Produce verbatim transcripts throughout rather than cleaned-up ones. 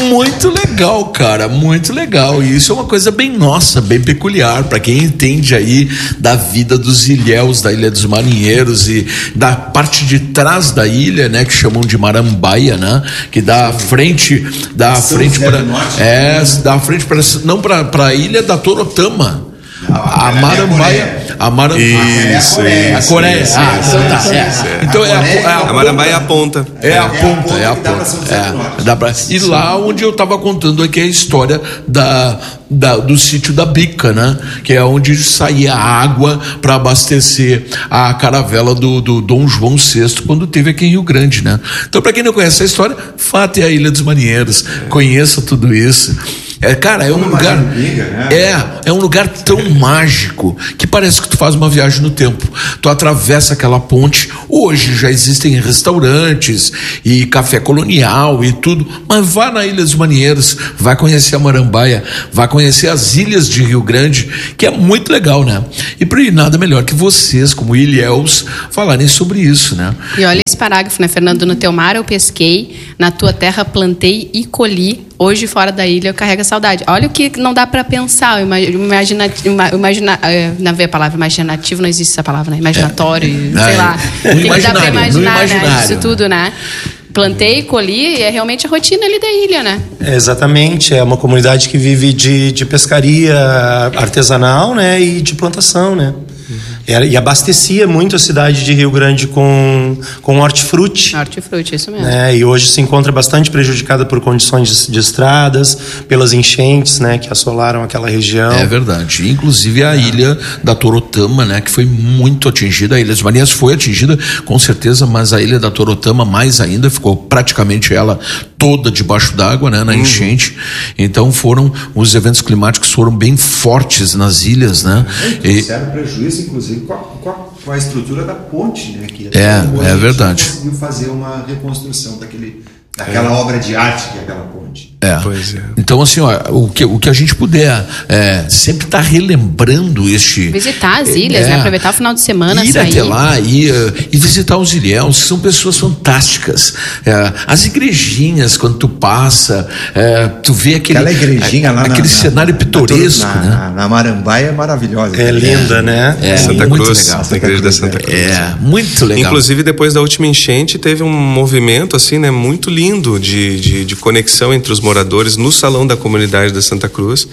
Muito legal, cara, muito legal. E isso é uma coisa bem nossa, bem peculiar, para quem entende aí da vida dos ilhéus, da Ilha dos Marinheiros e da parte de trás da ilha, né, que chamam de Marambaia, né, que dá a frente, dá a frente para, é, dá a frente para, não para para a ilha da Torotama. A Marambaia, a Marambaia, isso, a Coreia. Isso, ah, isso, então tá. isso, É. isso, é. Então é a, é a, a Marambaia é a ponta. É a ponta, é a ponta. É, dá pra, e lá onde eu estava contando aqui a história da, da, do sítio da Bica, né? Que é onde saía água para abastecer a caravela do, do Dom João sexto quando teve aqui em Rio Grande, né? Então, para quem não conhece a história, vá-te à Ilha dos Marinheiros, conheça tudo isso. É, cara, é um lugar é, é um lugar tão mágico que parece que tu faz uma viagem no tempo. Tu atravessa aquela ponte. Hoje já existem restaurantes e café colonial e tudo, mas vá na Ilha dos Marinheiros, vai conhecer a Marambaia, vai conhecer as ilhas de Rio Grande, que é muito legal, né? E por aí nada melhor que vocês, como ilhéus, falarem sobre isso, né? E olha esse parágrafo, né, Fernando? No teu mar eu pesquei, na tua terra plantei e colhi. Hoje, fora da ilha, eu carrego a saudade. Olha o que não dá para pensar. Imagina, imagina, não veio a palavra imaginativo, não existe essa palavra, né? Imaginatório, é. sei é. lá. O que dá para imaginar, né? Isso tudo, né? Plantei, colhi, e é realmente a rotina ali da ilha, né? É, exatamente. É uma comunidade que vive de, de pescaria artesanal, né? E de plantação, né? E abastecia muito a cidade de Rio Grande com, com hortifruti. Hortifruti, isso mesmo. É, e hoje se encontra bastante prejudicada por condições de, de estradas, pelas enchentes, né, que assolaram aquela região. É verdade. Inclusive a é. ilha da Torotama, né, que foi muito atingida. A Ilha dos Marinheiros foi atingida, com certeza, mas a ilha da Torotama mais ainda, ficou praticamente ela toda debaixo d'água, né, na uhum. enchente. Então foram, os eventos climáticos foram bem fortes nas ilhas, né? E trouxeram prejuízo, inclusive, Com a, com, a, com a estrutura da ponte, né? Que é, é verdade. Conseguiu fazer uma reconstrução daquele, daquela é. obra de arte que é aquela ponte. É. Pois é. Então, assim, ó, o, que, o que a gente puder é, sempre estar tá relembrando este... Visitar as ilhas, é, né? Aproveitar o final de semana, ir sair. até lá e, uh, e visitar os ilhéus, são pessoas fantásticas. É, as igrejinhas, quando tu passa, é, tu vê aquele... Aquela igrejinha a, lá aquele na, cenário na, pitoresco, na, né? Na, na Marambaia é maravilhosa. É linda, né? É, Santa muito Cruz, legal. a igreja da Santa Cruz. É, muito legal. Inclusive, depois da última enchente, teve um movimento, assim, né? Muito lindo de, de, de conexão entre os moradores no salão da comunidade da Santa Cruz,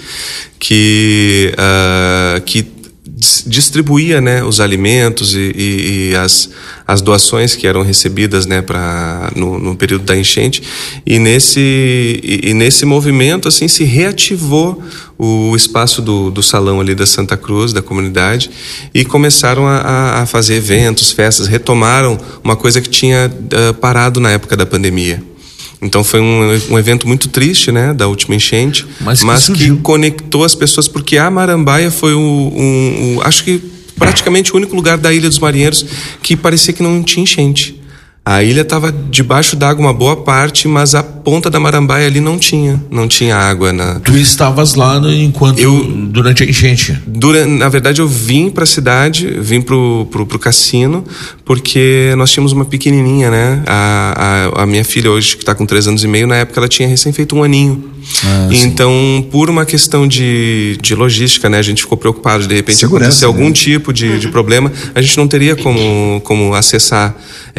que, uh, que distribuía, né, os alimentos e, e, e as, as doações que eram recebidas, né, pra, no, no período da enchente, e nesse, e, e nesse movimento assim, se reativou o espaço do, do salão ali da Santa Cruz, da comunidade, e começaram a, a fazer eventos, festas, retomaram uma coisa que tinha uh, parado na época da pandemia. Então foi um, um evento muito triste, né, da última enchente, mas que, mas que conectou as pessoas, porque a Marambaia foi o, um, um, acho que praticamente o único lugar da Ilha dos Marinheiros que parecia que não tinha enchente. A ilha estava debaixo d'água uma boa parte, mas a ponta da Marambaia ali não tinha, não tinha água na... Tu estavas lá no, enquanto eu, durante a enchente? Durante, na verdade eu vim para a cidade, vim pro, pro, pro cassino, porque nós tínhamos uma pequenininha, né? A, a, a minha filha hoje, que está com três anos e meio, na época ela tinha recém feito um aninho. Ah, então, por uma questão de, de logística, né? A gente ficou preocupado de, de repente, Segurança, acontecer algum né? tipo de, de problema, a gente não teria como, como acessar,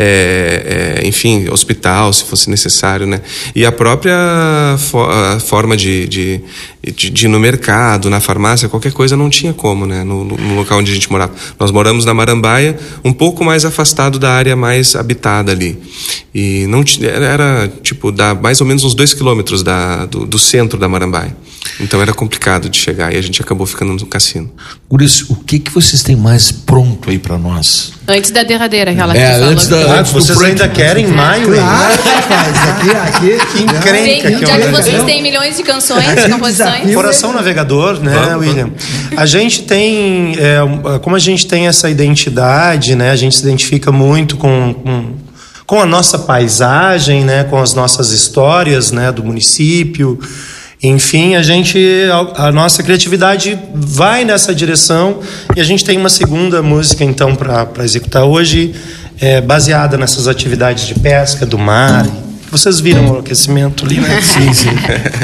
é, é, enfim, hospital, se fosse necessário, né? E a própria fo- a forma de, de, de, de ir no mercado, na farmácia, qualquer coisa, não tinha como, né? No, no local onde a gente morava. Nós moramos na Marambaia, um pouco mais afastado da área mais habitada ali. E não t- era, tipo, dá mais ou menos uns dois quilômetros da, do, do centro da Marambaia. Então era complicado de chegar e a gente acabou ficando no cassino. Guris, o que que vocês têm mais pronto aí pra nós? Antes da derradeira, aquela é, que falou. Antes da, ah, antes vocês do ainda querem maio, hein? Claro, rapaz, aqui, aqui, que encrenca. Tem, já que vocês têm milhões de canções, de composições. Coração navegador, né, vamos, William? Vamos. A gente tem, é, como a gente tem essa identidade, né, a gente se identifica muito com, com, com a nossa paisagem, né, com as nossas histórias, né, do município. Enfim, a gente, a nossa criatividade vai nessa direção e a gente tem uma segunda música, então, para executar hoje, é, baseada nessas atividades de pesca, do mar Vocês viram o aquecimento ali, né? Sim, sim.